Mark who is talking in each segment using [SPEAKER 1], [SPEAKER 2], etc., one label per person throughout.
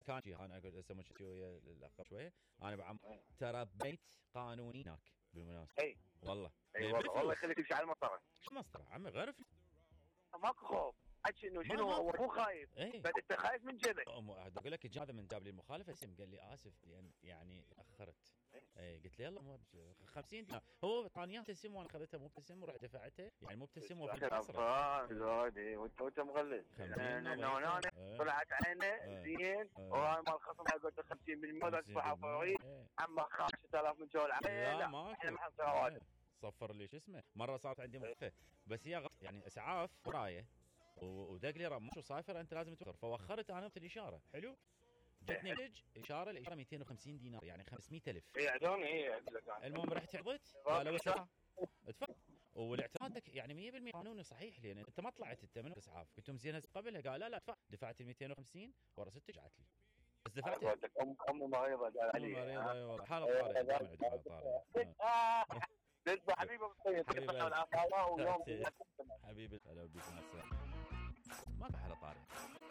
[SPEAKER 1] كان شي انا اقول اسمه شويه الاخر شويه انا ترى بيت قانوني هناك بالمناسبه.
[SPEAKER 2] اي
[SPEAKER 1] والله
[SPEAKER 2] والله يخليك تمشي على المسطره.
[SPEAKER 1] شو مسطره عمي غير
[SPEAKER 2] ماكو خوف، حكي انه شنو هو مو خايف،
[SPEAKER 1] ايه
[SPEAKER 2] بس انت خايف من جبل.
[SPEAKER 1] اقول لك هذا من جاب لي المخالفه اسم قال لي اسف لان يعني اخرت. اي قلت له يلا مو 50 دينار هو طاني ابتسم وانا اخذتها مو ابتسم ورحت دفعتها يعني مو ابتسم وفي
[SPEAKER 2] الحسره زودي وانت مغلس هنا طلعت عينه زين وهاي مال الخصم قلت 50% تصبح فوري عم 5000 من جول
[SPEAKER 1] لا ماكو صفر لي شو اسمه مره صارت عندي مخفه بس هي يعني اسعاف ورايه ودق لي رمش وصافر انت لازم توخر فوخرت انا الاشاره حلو جتني اشاره الاشاره 250 دينار يعني 500,000 المهم رحت عضت قالوا ادفع والاعتمادك يعني 100% قانوني صحيح لان انت ما طلعت انت من الاسعاف كنتم زين قبلها قال لا ادفع دفعت ال 250 ورا 6 جات لي بس دفعت
[SPEAKER 2] ام مريضه قال علي
[SPEAKER 1] مريضه والله حاله طارئه دائما عندي حاله طارئه
[SPEAKER 2] حبيبي
[SPEAKER 1] حبيبي هلا بيك مع السلامه ما في حاله طارئه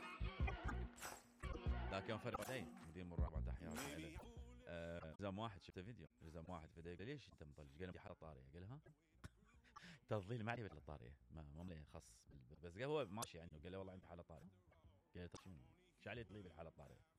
[SPEAKER 1] لكن فرق شيء مدير مراقبه تحياتي له لزم واحد شفت فيديو لزم واحد فيديو قال ليش انت مطلج قال لي حاله طارئه قال ها تفضيل ما عليه الطارئه ما له خص بس قال هو ماشي يعني قال له والله عندي حاله طارئه قال له طيب شو عليه تضيب الحاله الطارئه